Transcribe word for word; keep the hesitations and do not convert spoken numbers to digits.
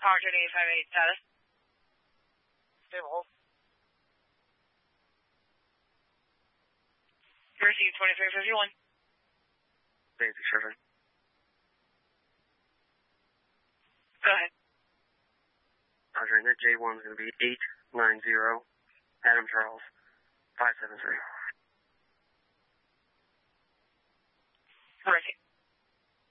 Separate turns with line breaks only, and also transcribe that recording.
Concord eight five eight, status.
Stable hold.
Receive twenty-three fifty-one.
Daisy seven.
Go ahead.
Roger, and that J one is going to be eight nine zero, Adam Charles, five seven three.
Receive.